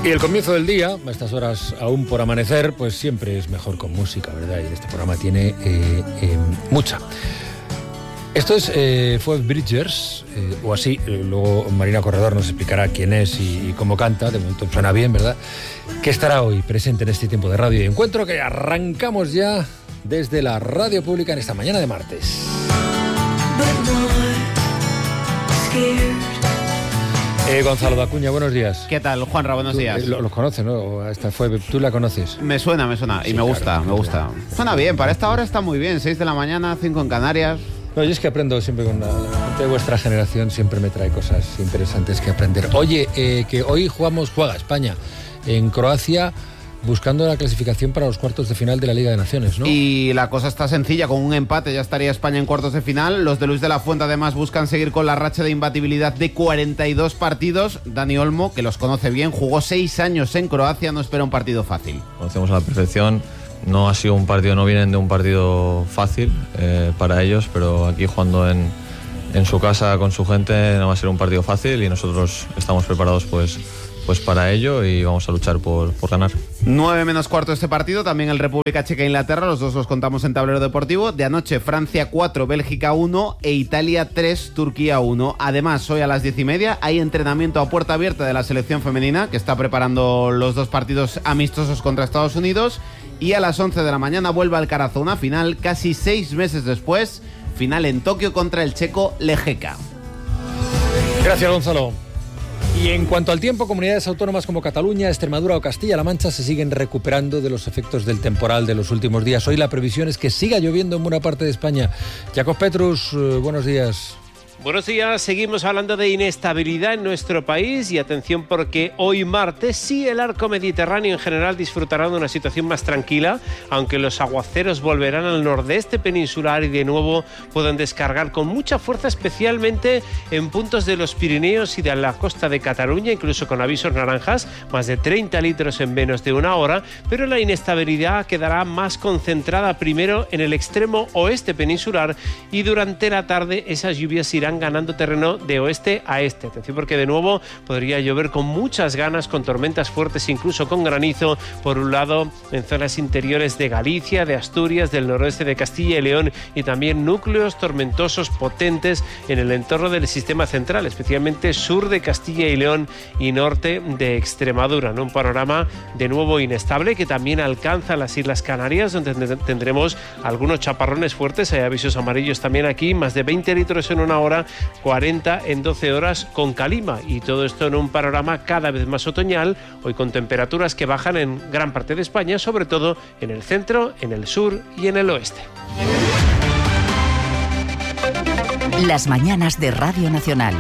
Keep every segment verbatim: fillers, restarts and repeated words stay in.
Y el comienzo del día, a estas horas aún por amanecer, pues siempre es mejor con música, ¿verdad? Y este programa tiene eh, eh, mucha. Esto es eh, Phoebe Bridgers, eh, o así, eh, luego Marina Corredor nos explicará quién es y, y cómo canta, de momento suena bien, ¿verdad? Que estará hoy presente en este tiempo de radio y encuentro que arrancamos ya desde la radio pública en esta mañana de martes. Eh, Gonzalo Dacuña, buenos días. ¿Qué tal, Juanra? Buenos Tú, días. Eh, ¿Los conoces, no? Esta fue, ¿tú la conoces? Me suena, me suena. Y Sí, me gusta, claro, me gusta. Suena bien, para esta hora está muy bien. seis de la mañana, cinco en Canarias. No, yo es que aprendo siempre con la, la gente de vuestra generación, siempre me trae cosas interesantes que aprender. Oye, eh, que hoy jugamos, juega España en Croacia, buscando la clasificación para los cuartos de final de la Liga de Naciones, ¿no? Y la cosa está sencilla, con un empate ya estaría España en cuartos de final. Los de Luis de la Fuente además buscan seguir con la racha de imbatibilidad de cuarenta y dos partidos. Dani Olmo, que los conoce bien, jugó seis años en Croacia, no espera un partido fácil. Conocemos a la perfección, no ha sido un partido, no vienen de un partido fácil eh, para ellos, pero aquí jugando en, en su casa con su gente no va a ser un partido fácil y nosotros estamos preparados pues pues para ello y vamos a luchar por, por ganar. nueve menos cuarto este partido, también el República Checa e Inglaterra, los dos los contamos en Tablero Deportivo. De anoche, Francia cuatro, Bélgica uno e Italia tres, Turquía uno. Además, hoy a las diez y media hay entrenamiento a puerta abierta de la selección femenina, que está preparando los dos partidos amistosos contra Estados Unidos. Y a las once de la mañana vuelve Alcaraz a una final, casi seis meses después, final en Tokio contra el checo Lejeka. Gracias, Gonzalo. Y en cuanto al tiempo, comunidades autónomas como Cataluña, Extremadura o Castilla-La Mancha se siguen recuperando de los efectos del temporal de los últimos días. Hoy la previsión es que siga lloviendo en buena parte de España. Jacob Petrus, eh, buenos días. Buenos días, seguimos hablando de inestabilidad en nuestro país y atención porque hoy martes sí el arco mediterráneo en general disfrutará de una situación más tranquila, aunque los aguaceros volverán al nordeste peninsular y de nuevo pueden descargar con mucha fuerza, especialmente en puntos de los Pirineos y de la costa de Cataluña, incluso con avisos naranjas, más de treinta litros en menos de una hora, pero la inestabilidad quedará más concentrada primero en el extremo oeste peninsular y durante la tarde esas lluvias irán ganando terreno de oeste a este. Atención porque de nuevo podría llover con muchas ganas, con tormentas fuertes, incluso con granizo, por un lado en zonas interiores de Galicia, de Asturias, del noroeste de Castilla y León y también núcleos tormentosos potentes en el entorno del sistema central, especialmente sur de Castilla y León y norte de Extremadura, ¿no? Un panorama de nuevo inestable que también alcanza las Islas Canarias, donde tendremos algunos chaparrones fuertes. Hay avisos amarillos también aquí, más de veinte litros en una hora, cuarenta en doce horas con calima, y todo esto en un panorama cada vez más otoñal, hoy con temperaturas que bajan en gran parte de España, sobre todo en el centro, en el sur y en el oeste. Las mañanas de Radio Nacional.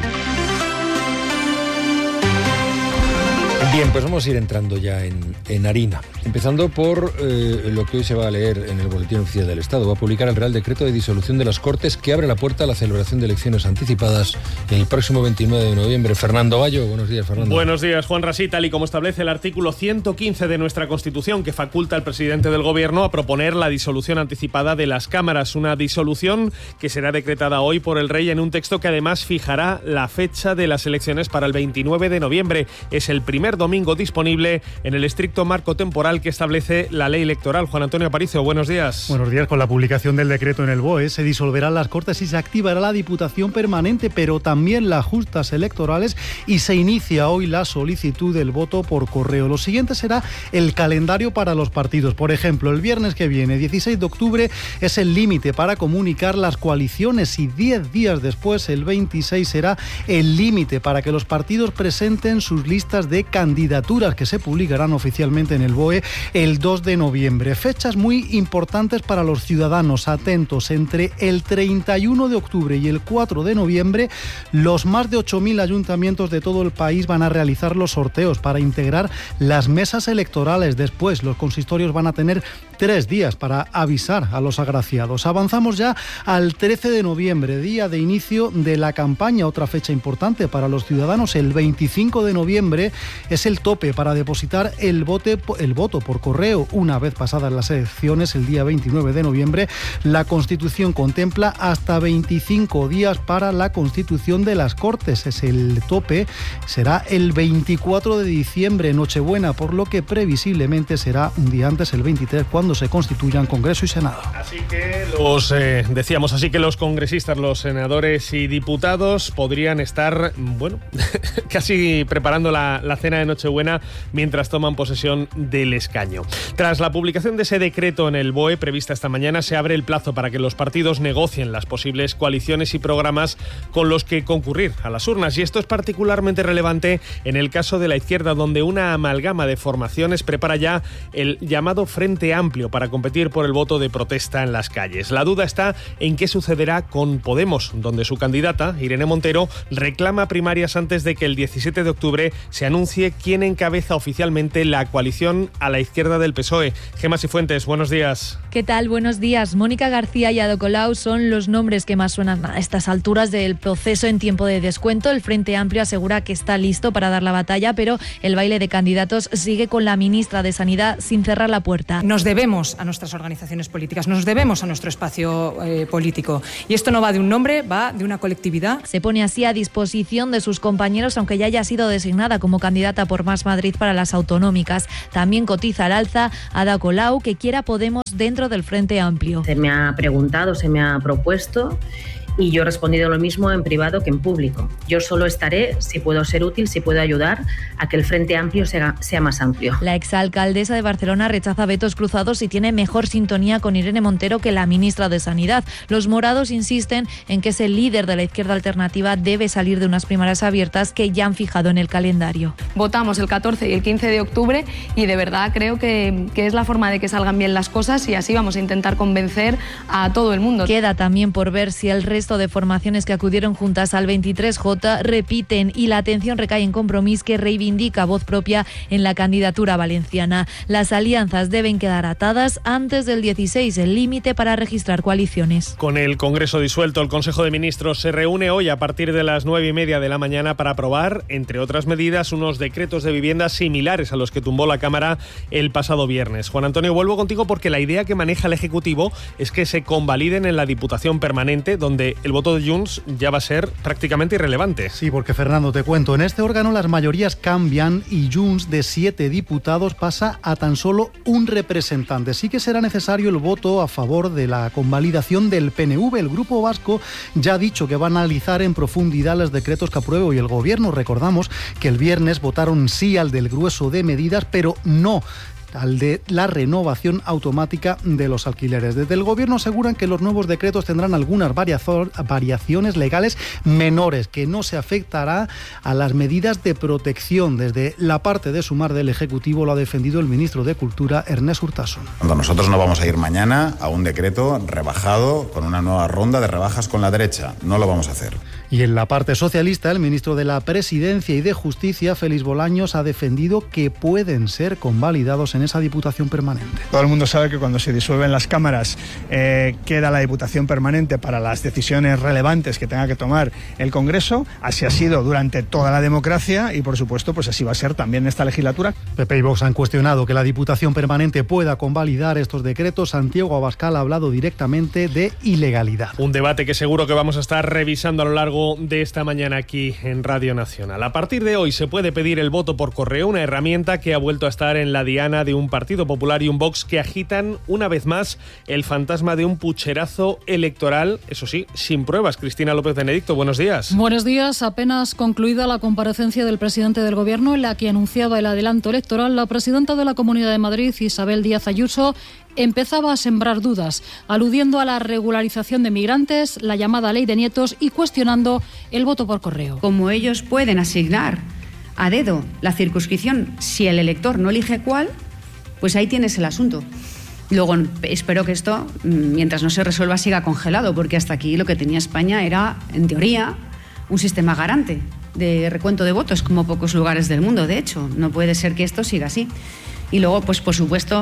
Bien, pues vamos a ir entrando ya en, en harina. Empezando por eh, lo que hoy se va a leer en el Boletín Oficial del Estado. Va a publicar el Real Decreto de disolución de las Cortes que abre la puerta a la celebración de elecciones anticipadas el próximo veintinueve de noviembre. Fernando Bayo, buenos días, Fernando. Buenos días, Juan Rasí. Tal y como establece el artículo ciento quince de nuestra Constitución, que faculta al presidente del Gobierno a proponer la disolución anticipada de las cámaras. Una disolución que será decretada hoy por el Rey en un texto que además fijará la fecha de las elecciones para el veintinueve de noviembre. Es el primer domingo disponible en el estricto marco temporal que establece la ley electoral. Juan Antonio Aparicio, buenos días. Buenos días. Con la publicación del decreto en el B O E se disolverán las Cortes y se activará la Diputación Permanente, pero también las justas electorales, y se inicia hoy la solicitud del voto por correo. Lo siguiente será el calendario para los partidos. Por ejemplo, el viernes que viene, dieciséis de octubre, es el límite para comunicar las coaliciones y diez días después, el veintiséis, será el límite para que los partidos presenten sus listas de candidaturas, que se publicarán oficialmente en el B O E el dos de noviembre. Fechas muy importantes para los ciudadanos. Atentos, entre el treinta y uno de octubre y el cuatro de noviembre, los más de ocho mil ayuntamientos de todo el país van a realizar los sorteos para integrar las mesas electorales. Después, los consistorios van a tener tres días para avisar a los agraciados. Avanzamos ya al trece de noviembre, día de inicio de la campaña. Otra fecha importante para los ciudadanos, el veinticinco de noviembre, es Es el tope para depositar el, bote, el voto por correo. Una vez pasadas las elecciones, el día veintinueve de noviembre, la Constitución contempla hasta veinticinco días para la constitución de las Cortes. Es el tope, será el veinticuatro de diciembre, Nochebuena, por lo que previsiblemente será un día antes, el veintitrés, cuando se constituyan Congreso y Senado. Así que los, eh, decíamos, así que los congresistas, los senadores y diputados podrían estar, bueno, casi preparando la, la cena de Nochebuena mientras toman posesión del escaño. Tras la publicación de ese decreto en el B O E prevista esta mañana, se abre el plazo para que los partidos negocien las posibles coaliciones y programas con los que concurrir a las urnas. Y esto es particularmente relevante en el caso de la izquierda, donde una amalgama de formaciones prepara ya el llamado Frente Amplio para competir por el voto de protesta en las calles. La duda está en qué sucederá con Podemos, donde su candidata, Irene Montero, reclama primarias antes de que el diecisiete de octubre se anuncie quién encabeza oficialmente la coalición a la izquierda del P S O E. Gemma Sifuentes, buenos días. ¿Qué tal? Buenos días. Mónica García y Ada Colau son los nombres que más suenan a estas alturas del proceso en tiempo de descuento. El Frente Amplio asegura que está listo para dar la batalla, pero el baile de candidatos sigue con la ministra de Sanidad sin cerrar la puerta. Nos debemos a nuestras organizaciones políticas, nos debemos a nuestro espacio eh, político. Y esto no va de un nombre, va de una colectividad. Se pone así a disposición de sus compañeros, aunque ya haya sido designada como candidata por Más Madrid para las autonómicas. También cotiza al alza Ada Colau, que quiera Podemos dentro del Frente Amplio. Se me ha preguntado, se me ha propuesto, y yo he respondido lo mismo en privado que en público. Yo solo estaré si puedo ser útil, si puedo ayudar a que el Frente Amplio sea, sea más amplio. La exalcaldesa de Barcelona rechaza vetos cruzados y tiene mejor sintonía con Irene Montero que la ministra de Sanidad. Los morados insisten en que ese líder de la izquierda alternativa debe salir de unas primarias abiertas que ya han fijado en el calendario. Votamos el catorce y el quince de octubre y de verdad creo que, que es la forma de que salgan bien las cosas y así vamos a intentar convencer a todo el mundo. Queda también por ver si el resto de formaciones que acudieron juntas al veintitrés J repiten y la atención recae en Compromís, que reivindica voz propia en la candidatura valenciana. Las alianzas deben quedar atadas antes del dieciséis, el límite para registrar coaliciones. Con el Congreso disuelto, el Consejo de Ministros se reúne hoy a partir de las nueve y media de la mañana para aprobar, entre otras medidas, unos decretos de vivienda similares a los que tumbó la Cámara el pasado viernes. Juan Antonio, vuelvo contigo porque la idea que maneja el Ejecutivo es que se convaliden en la Diputación Permanente, donde el voto de Junts ya va a ser prácticamente irrelevante. Sí, porque Fernando, te cuento, en este órgano las mayorías cambian y Junts de siete diputados pasa a tan solo un representante. Sí que será necesario el voto a favor de la convalidación del P N V. El Grupo Vasco ya ha dicho que va a analizar en profundidad los decretos que apruebe hoy el Gobierno. Recordamos que el viernes votaron sí al del grueso de medidas, pero no al de la renovación automática de los alquileres. Desde el Gobierno aseguran que los nuevos decretos tendrán algunas variaciones legales menores, que no se afectará a las medidas de protección. Desde la parte de Sumar del Ejecutivo lo ha defendido el ministro de Cultura, Ernest Urtasun. Nosotros no vamos a ir mañana a un decreto rebajado con una nueva ronda de rebajas con la derecha. No lo vamos a hacer. Y en la parte socialista, el ministro de la Presidencia y de Justicia, Félix Bolaños, ha defendido que pueden ser convalidados en esa Diputación Permanente. Todo el mundo sabe que cuando se disuelven las cámaras eh, queda la Diputación Permanente para las decisiones relevantes que tenga que tomar el Congreso. Así ha sido durante toda la democracia y, por supuesto, pues así va a ser también en esta legislatura. P P y Vox han cuestionado que la Diputación Permanente pueda convalidar estos decretos. Santiago Abascal ha hablado directamente de ilegalidad. Un debate que seguro que vamos a estar revisando a lo largo de esta mañana aquí en Radio Nacional. A partir de hoy se puede pedir el voto por correo, una herramienta que ha vuelto a estar en la diana de un Partido Popular y un Vox que agitan una vez más el fantasma de un pucherazo electoral, eso sí, sin pruebas. Cristina López Benedicto, buenos días. Buenos días. Apenas concluida la comparecencia del presidente del Gobierno en la que anunciaba el adelanto electoral, la presidenta de la Comunidad de Madrid, Isabel Díaz Ayuso, empezaba a sembrar dudas, aludiendo a la regularización de migrantes, la llamada ley de nietos y cuestionando el voto por correo. Como ellos pueden asignar a dedo la circunscripción si el elector no elige cuál, pues ahí tienes el asunto. Luego espero que esto, mientras no se resuelva, siga congelado, porque hasta aquí lo que tenía España era, en teoría, un sistema garante de recuento de votos, como pocos lugares del mundo, de hecho. No puede ser que esto siga así. Y luego, pues por supuesto,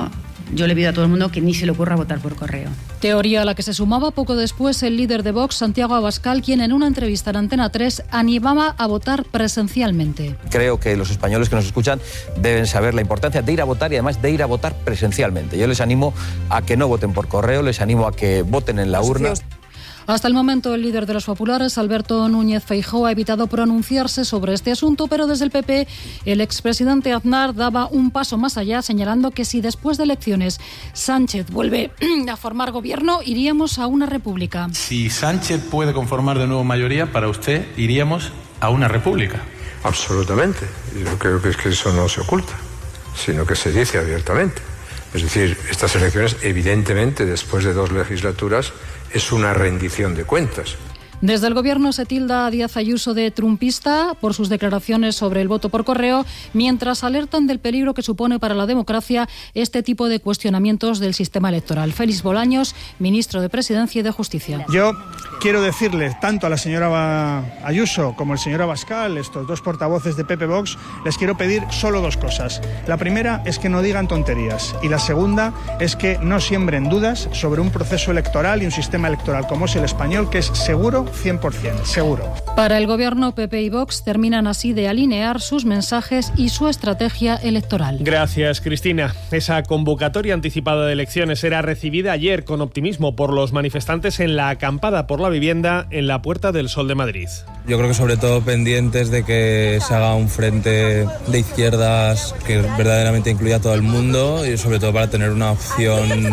yo le pido a todo el mundo que ni se le ocurra votar por correo. Teoría a la que se sumaba poco después el líder de Vox, Santiago Abascal, quien en una entrevista en Antena tres animaba a votar presencialmente. Creo que los españoles que nos escuchan deben saber la importancia de ir a votar y además de ir a votar presencialmente. Yo les animo a que no voten por correo, les animo a que voten en la urna. Hasta el momento, el líder de los populares, Alberto Núñez Feijóo, ha evitado pronunciarse sobre este asunto, pero desde el P P, el expresidente Aznar daba un paso más allá, señalando que si después de elecciones Sánchez vuelve a formar gobierno, iríamos a una república. Si Sánchez puede conformar de nuevo mayoría, para usted iríamos a una república. Absolutamente. Yo creo que es que eso no se oculta, sino que se dice abiertamente. Es decir, estas elecciones, evidentemente, después de dos legislaturas, es una rendición de cuentas. Desde el Gobierno se tilda a Díaz Ayuso de trumpista por sus declaraciones sobre el voto por correo, mientras alertan del peligro que supone para la democracia este tipo de cuestionamientos del sistema electoral. Félix Bolaños, ministro de Presidencia y de Justicia. Yo quiero decirles tanto a la señora Ayuso como al señor Abascal, estos dos portavoces de P P Vox, les quiero pedir solo dos cosas. La primera es que no digan tonterías y la segunda es que no siembren dudas sobre un proceso electoral y un sistema electoral como es el español, que es seguro cien por ciento, seguro. Para el Gobierno, P P y Vox terminan así de alinear sus mensajes y su estrategia electoral. Gracias, Cristina. Esa convocatoria anticipada de elecciones era recibida ayer con optimismo por los manifestantes en la acampada por la vivienda en la Puerta del Sol de Madrid. Yo creo que sobre todo pendientes de que se haga un frente de izquierdas que verdaderamente incluya a todo el mundo y sobre todo para tener una opción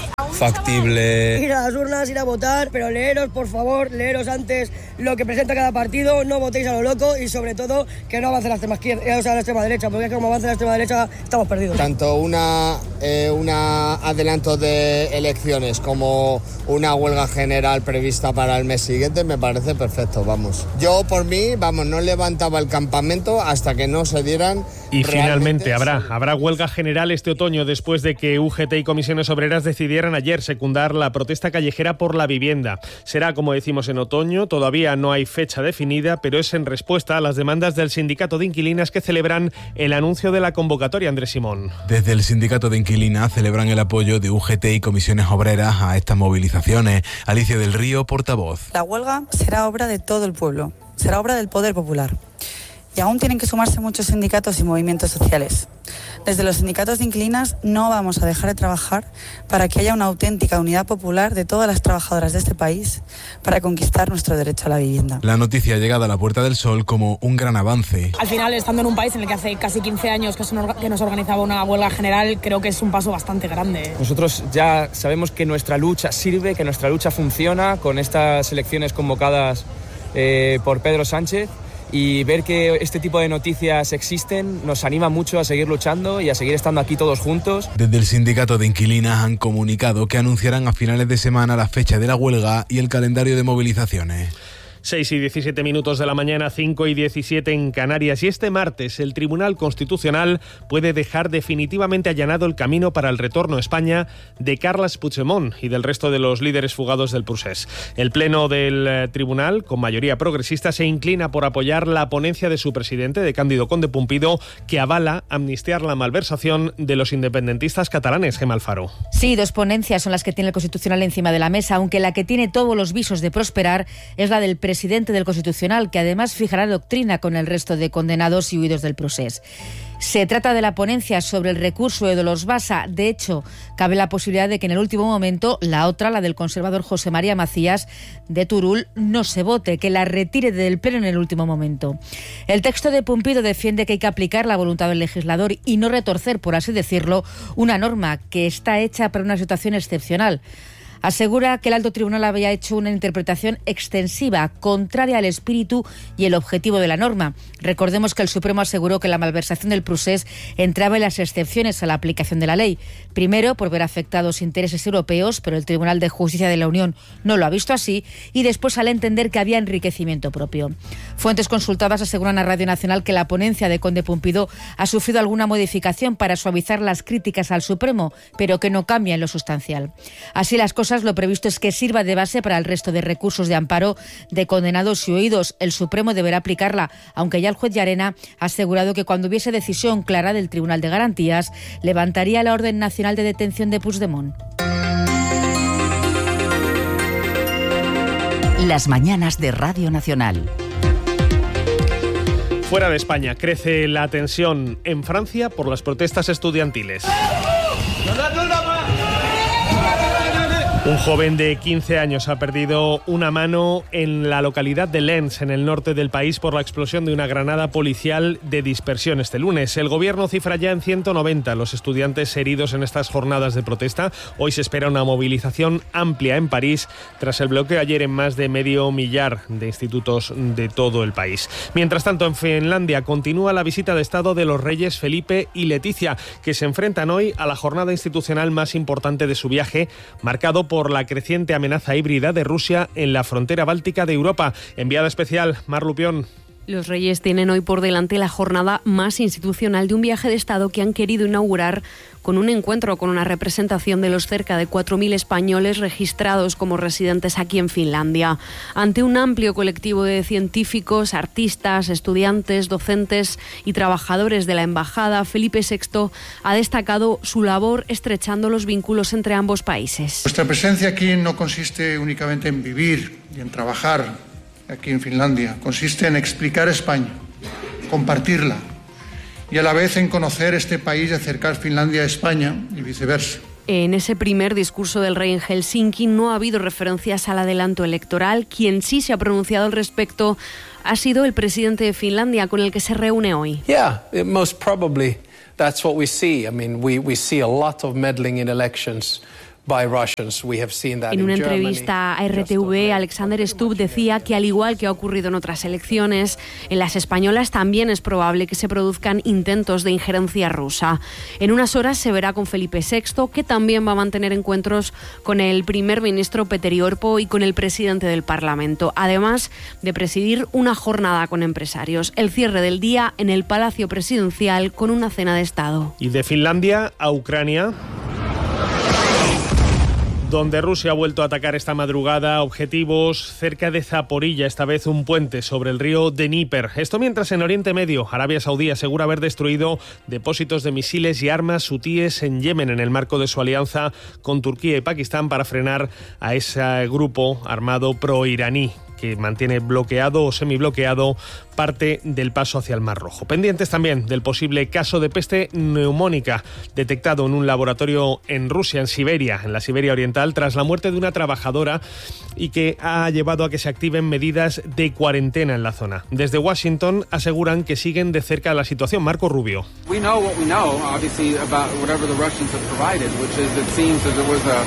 factible. Ir a las urnas, ir a votar, pero leeros, por favor, leeros antes lo que presenta cada partido, no votéis a lo loco y sobre todo que no avance la extrema izquierda, o sea, la extrema derecha, porque es que como avance la extrema derecha estamos perdidos. Tanto una, eh, una adelanto de elecciones como una huelga general prevista para el mes siguiente me parece perfecto, vamos. Yo por mí, vamos, no levantaba el campamento hasta que no se dieran. Y finalmente habrá, habrá huelga general este otoño después de que U G T y comisiones obreras decidieran ayer secundar la protesta callejera por la vivienda. Será, como decimos, en otoño, todavía no hay fecha definida, pero es en respuesta a las demandas del sindicato de inquilinas que celebran el anuncio de la convocatoria. Andrés Simón. Desde el sindicato de inquilinas celebran el apoyo de U G T y comisiones obreras a estas movilizaciones. Alicia del Río, portavoz. La huelga será obra de todo el pueblo, será obra del poder popular. Y aún tienen que sumarse muchos sindicatos y movimientos sociales. Desde los sindicatos de inquilinas no vamos a dejar de trabajar para que haya una auténtica unidad popular de todas las trabajadoras de este país para conquistar nuestro derecho a la vivienda. La noticia ha llegado a la Puerta del Sol como un gran avance. Al final, estando en un país en el que hace casi quince años que nos organizaba una huelga general, creo que es un paso bastante grande. Nosotros ya sabemos que nuestra lucha sirve, que nuestra lucha funciona con estas elecciones convocadas eh, por Pedro Sánchez. Y ver que este tipo de noticias existen nos anima mucho a seguir luchando y a seguir estando aquí todos juntos. Desde el sindicato de inquilinas han comunicado que anunciarán a finales de semana la fecha de la huelga y el calendario de movilizaciones. seis y diecisiete minutos de la mañana, cinco y diecisiete en Canarias. Y este martes el Tribunal Constitucional puede dejar definitivamente allanado el camino para el retorno a España de Carles Puigdemont y del resto de los líderes fugados del procés. El Pleno del eh, Tribunal, con mayoría progresista, se inclina por apoyar la ponencia de su presidente, de Cándido Conde Pumpido, que avala amnistiar la malversación de los independentistas catalanes. Gemma Alfaro. Sí, dos ponencias son las que tiene el Constitucional encima de la mesa, aunque la que tiene todos los visos de prosperar es la del presidente presidente del Constitucional, que además fijará doctrina con el resto de condenados y huidos del procés. Se trata de la ponencia sobre el recurso de Dolors Bassa. De hecho, cabe la posibilidad de que en el último momento la otra, la del conservador José María Macías de Turul, no se vote, que la retire del pleno en el último momento. El texto de Pumpido defiende que hay que aplicar la voluntad del legislador y no retorcer, por así decirlo, una norma que está hecha para una situación excepcional. Asegura que el alto tribunal había hecho una interpretación extensiva, contraria al espíritu y el objetivo de la norma. Recordemos que el Supremo aseguró que la malversación del procés entraba en las excepciones a la aplicación de la ley. Primero, por ver afectados intereses europeos, pero el Tribunal de Justicia de la Unión no lo ha visto así, y después al entender que había enriquecimiento propio. Fuentes consultadas aseguran a Radio Nacional que la ponencia de Conde Pumpido ha sufrido alguna modificación para suavizar las críticas al Supremo, pero que no cambia en lo sustancial. Así las cosas, causas, lo previsto es que sirva de base para el resto de recursos de amparo de condenados y huidos. El Supremo deberá aplicarla, aunque ya el juez Llarena ha asegurado que cuando hubiese decisión clara del Tribunal de Garantías, levantaría la orden nacional de detención de Puigdemont. Las mañanas de Radio Nacional. Fuera de España, crece la tensión en Francia por las protestas estudiantiles. Un joven de quince años ha perdido una mano en la localidad de Lens, en el norte del país, por la explosión de una granada policial de dispersión este lunes. El gobierno cifra ya en ciento noventa los estudiantes heridos en estas jornadas de protesta. Hoy se espera una movilización amplia en París tras el bloqueo ayer en más de medio millar de institutos de todo el país. Mientras tanto, en Finlandia continúa la visita de Estado de los reyes Felipe y Leticia, que se enfrentan hoy a la jornada institucional más importante de su viaje, marcado por por la creciente amenaza híbrida de Rusia en la frontera báltica de Europa. Enviada especial, Mar Lupión. Los reyes tienen hoy por delante la jornada más institucional de un viaje de Estado que han querido inaugurar con un encuentro con una representación de los cerca de cuatro mil españoles registrados como residentes aquí en Finlandia. Ante un amplio colectivo de científicos, artistas, estudiantes, docentes y trabajadores de la embajada, Felipe sexto ha destacado su labor estrechando los vínculos entre ambos países. Nuestra presencia aquí no consiste únicamente en vivir y en trabajar aquí en Finlandia. Consiste en explicar España, compartirla y a la vez en conocer este país y acercar Finlandia a España y viceversa. En ese primer discurso del rey en Helsinki no ha habido referencias al adelanto electoral. Quien sí se ha pronunciado al respecto ha sido el presidente de Finlandia, con el que se reúne hoy. Yeah, most probably that's what we see. I mean, we we see a lot of meddling in elections. En una entrevista a R T V, Alexander Stubb decía que, al igual que ha ocurrido en otras elecciones, en las españolas también es probable que se produzcan intentos de injerencia rusa. En unas horas se verá con Felipe sexto, que también va a mantener encuentros con el primer ministro Petteri Orpo y con el presidente del Parlamento, además de presidir una jornada con empresarios. El cierre del día en el Palacio Presidencial con una cena de Estado. Y de Finlandia a Ucrania, donde Rusia ha vuelto a atacar esta madrugada objetivos cerca de Zaporilla, esta vez un puente sobre el río Dnieper. Esto mientras en Oriente Medio, Arabia Saudí asegura haber destruido depósitos de misiles y armas hutíes en Yemen, en el marco de su alianza con Turquía y Pakistán para frenar a ese grupo armado pro-iraní que mantiene bloqueado o semibloqueado parte del paso hacia el Mar Rojo. Pendientes también del posible caso de peste neumónica detectado en un laboratorio en Rusia, en Siberia, en la Siberia Oriental, tras la muerte de una trabajadora y que ha llevado a que se activen medidas de cuarentena en la zona. Desde Washington aseguran que siguen de cerca la situación. Marco Rubio. We know what we know, obviously, about whatever the Russians have provided, which is it seems that there was a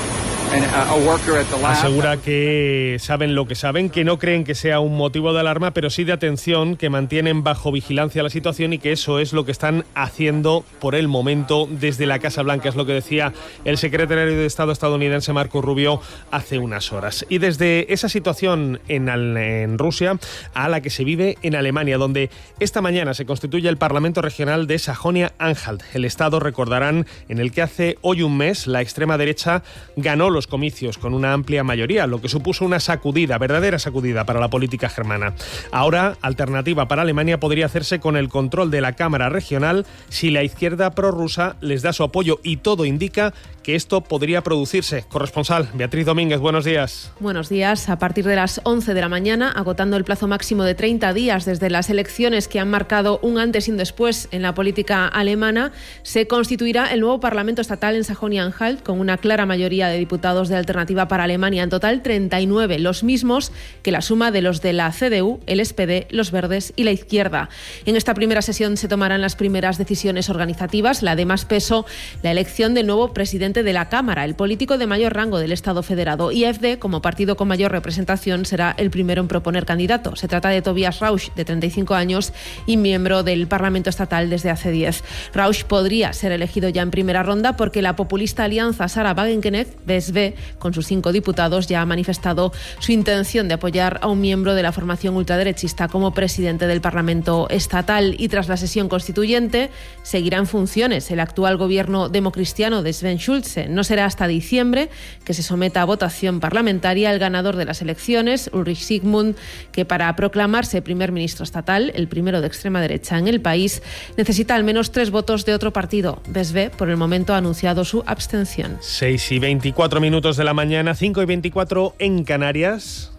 Asegura que saben lo que saben, que no creen que sea un motivo de alarma, pero sí de atención, que mantienen bajo vigilancia la situación y que eso es lo que están haciendo por el momento desde la Casa Blanca, es lo que decía el secretario de Estado estadounidense Marco Rubio hace unas horas. Y desde esa situación en, en Rusia a la que se vive en Alemania, donde esta mañana se constituye el Parlamento Regional de Sajonia-Anhalt, el estado, recordarán, en el que hace hoy un mes la extrema derecha ganó los los comicios con una amplia mayoría, lo que supuso una sacudida, verdadera sacudida para la política germana. Ahora, alternativa para Alemania podría hacerse con el control de la Cámara Regional si la izquierda prorrusa les da su apoyo, y todo indica que esto podría producirse. Corresponsal Beatriz Domínguez, buenos días. Buenos días. A partir de las once de la mañana, agotando el plazo máximo de treinta días desde las elecciones que han marcado un antes y un después en la política alemana, se constituirá el nuevo Parlamento Estatal en Sajonia-Anhalt con una clara mayoría de diputados de Alternativa para Alemania, en total treinta y nueve, los mismos que la suma de los de la C D U, el S P D, los Verdes y la Izquierda. En esta primera sesión se tomarán las primeras decisiones organizativas, la de más peso, la elección del nuevo presidente de la Cámara, el político de mayor rango del Estado federado. I F D, como partido con mayor representación, será el primero en proponer candidato. Se trata de Tobias Rausch, de treinta y cinco años y miembro del Parlamento Estatal desde hace diez. Rausch podría ser elegido ya en primera ronda porque la populista alianza Sarah Wagenknecht-Besweg B, con sus cinco diputados, ya ha manifestado su intención de apoyar a un miembro de la formación ultraderechista como presidente del Parlamento estatal. Y tras la sesión constituyente seguirá en funciones el actual gobierno democristiano de Sven Schulze. No será hasta diciembre que se someta a votación parlamentaria el ganador de las elecciones, Ulrich Sigmund, que para proclamarse primer ministro estatal, el primero de extrema derecha en el país, necesita al menos tres votos de otro partido. B S B, por el momento, ha anunciado su abstención. seis y veinticuatro minutos de la mañana, cinco y veinticuatro en Canarias.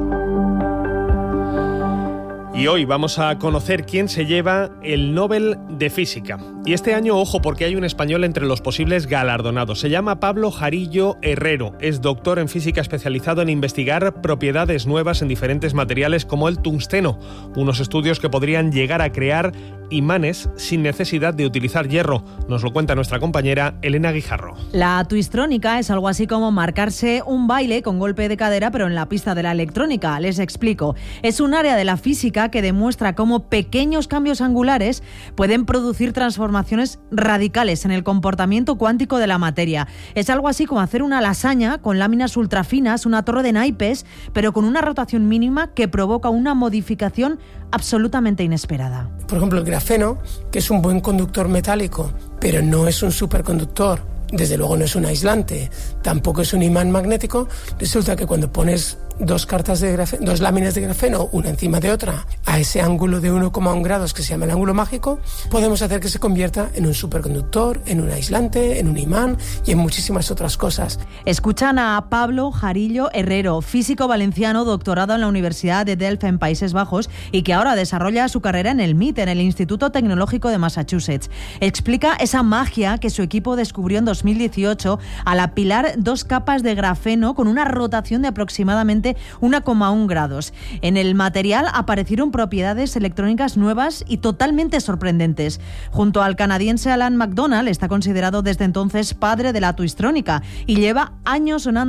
Y hoy vamos a conocer quién se lleva el Nobel de Física. Y este año, ojo, porque hay un español entre los posibles galardonados. Se llama Pablo Jarillo Herrero. Es doctor en física especializado en investigar propiedades nuevas en diferentes materiales como el tungsteno. Unos estudios que podrían llegar a crear imanes sin necesidad de utilizar hierro. Nos lo cuenta nuestra compañera Elena Guijarro. La twistrónica es algo así como marcarse un baile con golpe de cadera, pero en la pista de la electrónica. Les explico. Es un área de la física que demuestra cómo pequeños cambios angulares pueden producir transformaciones radicales en el comportamiento cuántico de la materia. Es algo así como hacer una lasaña con láminas ultrafinas, una torre de naipes, pero con una rotación mínima que provoca una modificación absolutamente inesperada. Por ejemplo, el grafeno, que es un buen conductor metálico, pero no es un superconductor, desde luego no es un aislante, tampoco es un imán magnético, resulta que cuando pones dos cartas de grafeno, dos láminas de grafeno, una encima de otra, a ese ángulo de uno coma uno grados que se llama el ángulo mágico, podemos hacer que se convierta en un superconductor, en un aislante, en un imán y en muchísimas otras cosas. Escuchan a Pablo Jarillo Herrero, físico valenciano, doctorado en la Universidad de Delft en Países Bajos y que ahora desarrolla su carrera en el M I T, en el Instituto Tecnológico de Massachusetts. Explica esa magia que su equipo descubrió en dos mil dieciocho al apilar dos capas de grafeno con una rotación de aproximadamente uno coma uno grados. En el material aparecieron propiedades electrónicas nuevas y totalmente sorprendentes. Junto al canadiense Alan McDonald, está considerado desde entonces padre de la twistrónica y lleva años sonando